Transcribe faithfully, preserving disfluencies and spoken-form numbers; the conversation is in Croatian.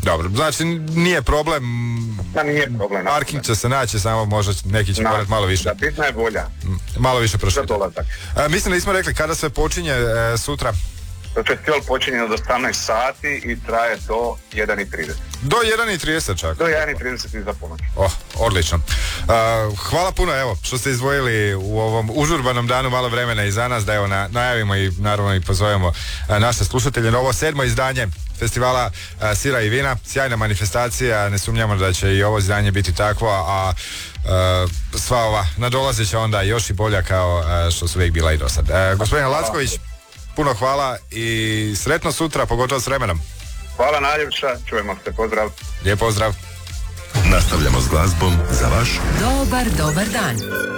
Dobro, znači nije problem. Da, nije problem. Parking će se naći, samo možda neki će morati malo više. Da, bitna je volja. Malo više prošli. E, mislim da nismo rekli kada sve počinje e, sutra. Festival počinje od osamnaest sati i traje do jedan i trideset. Do jedan i trideset čak? Do jedan i trideset i za ponoć. Oh, odlično. Uh, hvala puno, evo, što ste izdvojili u ovom užurbanom danu malo vremena i za nas, da evo na, najavimo i naravno i pozovemo uh, naše slušatelje na ovo sedmo izdanje festivala uh, Sira i vina. Sjajna manifestacija, ne sumnjamo da će i ovo izdanje biti takvo, a uh, sva ova nadolazeća onda još i bolja kao uh, što su uvijek bila i do sad. Uh, gospodin Lacković, puno hvala i sretno sutra, pogotovo s vremenom. Hvala najljepša, čujemo se, pozdrav. Lijep pozdrav. Nastavljamo s glazbom za vaš dobar, dobar dan.